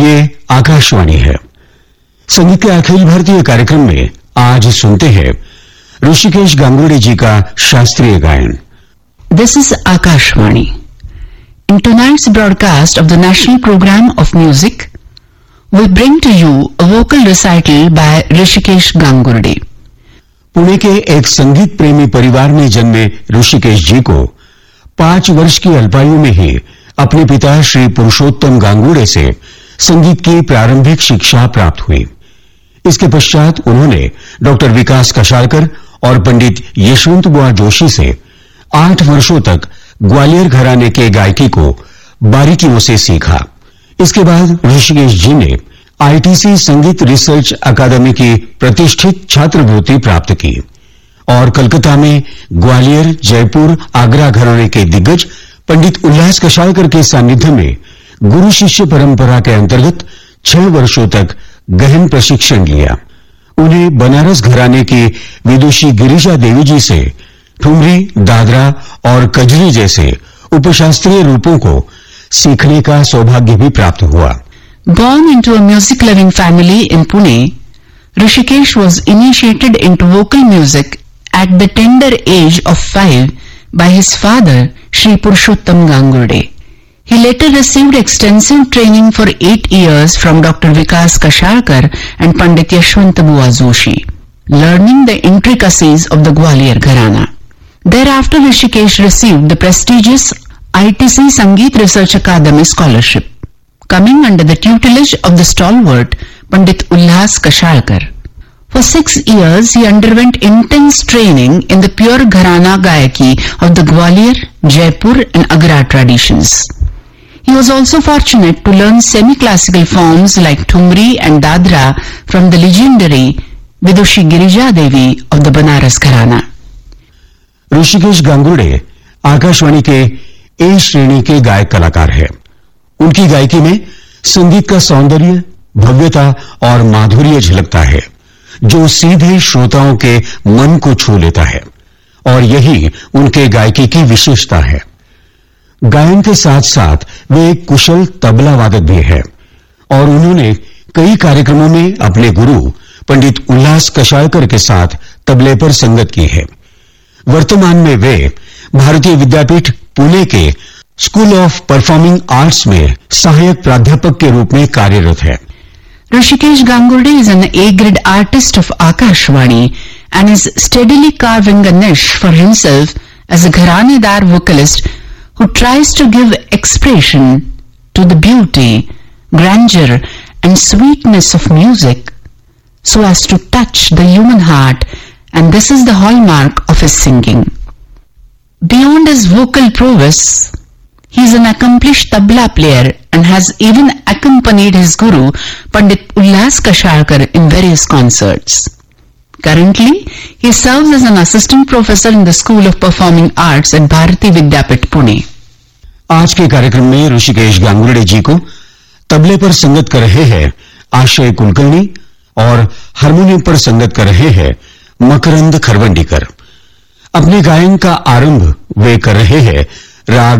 ये आकाशवाणी है। संगीत के अखिल भारतीय कार्यक्रम में आज सुनते हैं ऋषिकेश गांगुर्डे जी का शास्त्रीय गायन। This is Akashvani. In tonight's broadcast of the National Program of Music, we bring to you a vocal recital by Hrishikesh Gangurde. Pune के एक संगीत प्रेमी परिवार में जन्मे ऋषिकेश जी को 5 वर्ष की अल्पायु में ही अपने पिता श्री पुरुषोत्तम गांगुर्डे से संगीत की प्रारंभिक शिक्षा प्राप्त हुई। इसके पश्चात उन्होंने डॉक्टर विकास कशालकर और पंडित यशवंत बुआ जोशी से 8 वर्षों तक ग्वालियर घराने के गायकी को बारीकियों से सीखा। इसके बाद ऋषिकेश जी ने आईटीसी संगीत रिसर्च अकादमी की प्रतिष्ठित छात्रवृत्ति प्राप्त की और कलकत्ता में ग्वालियर, जयपुर, आगरा घराने के दिग्गज पंडित उल्लास कशालकर के सानिध्य में गुरु शिष्य परंपरा के अंतर्गत 6 वर्षों तक गहन प्रशिक्षण लिया। उन्हें बनारस घराने की विदुषी गिरिजा देवी जी से ठुमरी, दादरा और कजरी जैसे उपशास्त्रीय रूपों को सीखने का सौभाग्य भी प्राप्त हुआ। Born into a music-loving family in Pune, Hrishikesh was initiated into vocal music at the tender age of 5 by his father, Shri Purushottam Gangurde. He later received extensive training for 8 years from Dr. Vikas Kashalkar and Pandit Yashwant Bua Joshi, learning the intricacies of the Gwalior Gharana. Thereafter, Hrishikesh received the prestigious ITC Sangeet Research Academy scholarship, coming under the tutelage of the stalwart Pandit Ullas Kashalkar. For 6 years, he underwent intense training in the pure Gharana Gayaki of the Gwalior, Jaipur and Agra traditions. He was also fortunate to learn semi-classical forms like Thumri and Dadra from the legendary Vidushi Girija Devi of the Banaras Gharana. Rishikesh Gangurde Akashvani के ए श्रेणी के गायक कलाकार हैं। उनकी गायकी में संगीत का सौंदर्य, भव्यता और माधुर्य झलकता है, जो सीधे श्रोताओं के मन को छू लेता है और यही उनके गायकी की विशेषता है। गायन के साथ साथ वे एक कुशल तबला वादक भी है और उन्होंने कई कार्यक्रमों में अपने गुरु पंडित उल्लास कशालकर के साथ तबले पर संगत की है। वर्तमान में वे भारतीय विद्यापीठ पुणे के स्कूल ऑफ परफॉर्मिंग आर्ट्स में सहायक प्राध्यापक के रूप में कार्यरत है। Hrishikesh Gangurde is an A-grade artist of Akashvani and is steadily carving a niche for himself as a gharanedar vocalist who tries to give expression to the beauty, grandeur and sweetness of music so as to touch the human heart, and this is the hallmark of his singing. Beyond his vocal prowess, he is an accomplished tabla player and has even accompanied his guru, Pandit Ullas Kashalkar, in various concerts. Currently, he serves as an assistant professor in the School of Performing Arts at Bharati Vidyapit, Pune. आज के कार्यक्रम में ऋषिकेश गांगुर्डे जी को तबले पर संगत कर रहे हैं आशय कुलकर्णी और हारमोनियम पर संगत कर रहे हैं मकरंद खरवंडीकर। अपने गायन का आरंभ वे कर रहे हैं राग